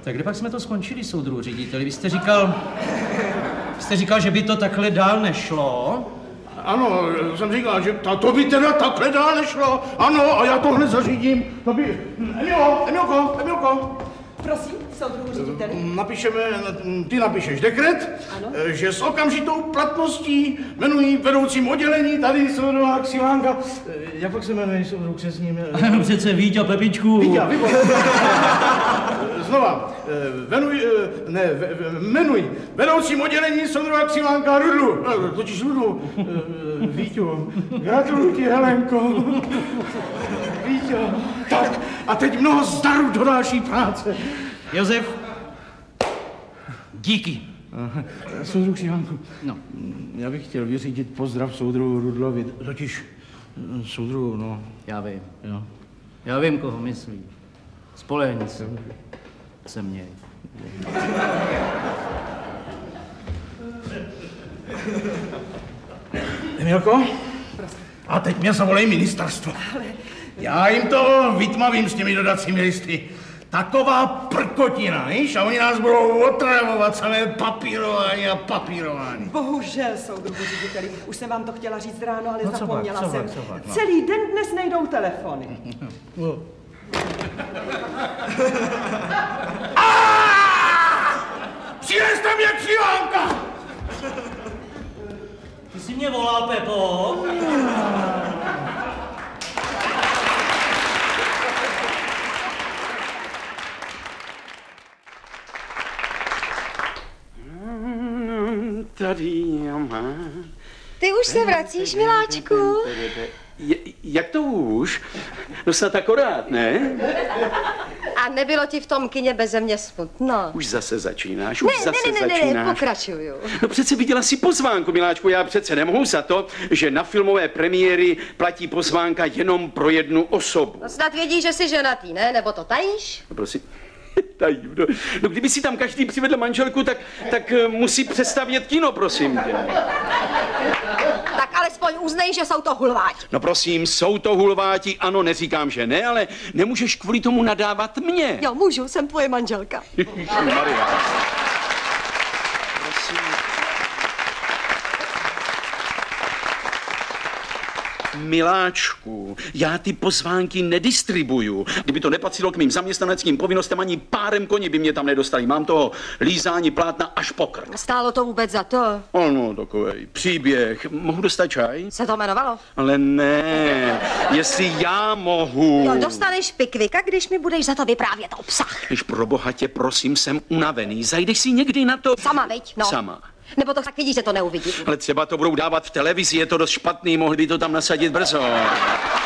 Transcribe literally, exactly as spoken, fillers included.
Tak kde pak jsme to skončili, soudruhu řediteli? Vy jste říkal, vy jste říkal, že by to takhle dál nešlo? Ano, jsem říkal, že ta, to by teda takhle dál nešlo. Ano, a já to hned zařídím. To by... Emilo, Emilko, Emilko. Prosím, soudruhu řediteli. Napíšeme, ty napíšeš dekret, ano? Že s okamžitou platností jmenují vedoucím oddělení tady soudruha Xilánka. Jak pak se jmenuje soudruh křesním? Přece Víťa Pepičku. Víťa, výborně. Znova, venuj, ne, jmenuj vedoucím oddělení soudruha Xilánka Rudlu, totiž Rudlu, Víťu, gratuluji ti, Helenko. Víťo, tak a teď mnoho zdaru do další práce. Josef, díky. Soudruh Xilánku, no. Já bych chtěl vyřídit pozdrav soudruhu Rudlovi, totiž soudruhu, no. Já vím, jo. Já vím, koho myslí. Spolehni se. Se měj. Emilko? A teď mě zavolej ministerstvo. Ale... Já jim to vytmavím s těmi dodacími listy. Taková prkotina, víš? A oni nás budou otravovat, samé papírování a papírování. Bohužel, soudruhu řediteli, už jsem vám to chtěla říct ráno, ale no, co zapomněla pak, co jsem. pak, co pak, no. Celý den dnes nejdou telefony. No. Přineste mě Xilánka! Ty jsi mě volal, Pepo? Tady mám. Ty už se vracíš, miláčku? Je, jak to už? No snad akorát, ne? A nebylo ti v tom kině beze mě smutno? Už zase začínáš, už ne, zase ne, ne, ne, začínáš. Ne, pokračuju. No přece viděla si pozvánku, miláčku, já přece nemohu za to, že na filmové premiéry platí pozvánka jenom pro jednu osobu. No snad vědí, že jsi ženatý, ne? Nebo to tajíš? No prosím. Tajím, no. no kdyby si tam každý přivedl manželku, tak, tak musí přestavět kino, prosím tě. Tak alespoň uznej, že jsou to hulváti. No prosím, jsou to hulváti, ano, neříkám, že ne, ale nemůžeš kvůli tomu nadávat mě. Jo, můžu, jsem tvoje manželka. Maria. Prosím. Miláčku, já ty pozvánky nedistribuju. Kdyby to nepatřilo k mým zaměstnaneckým povinnostem, ani párem koni by mě tam nedostali. Mám toho lízání plátna až po krk. Stálo to vůbec za to? Ano, takovej příběh. Mohu dostat čaj? Se to jmenovalo? Ale ne, jestli já mohu. Jo, dostaneš pikvika, když mi budeš za to vyprávět obsah. Když pro boha tě, prosím, jsem unavený. Zajdeš si někdy na to? Sama, veď? No. Sama. Nebo to tak vidíš, že to neuvidím. Ale třeba to budou dávat v televizi, je to dost špatný, mohli by to tam nasadit brzo.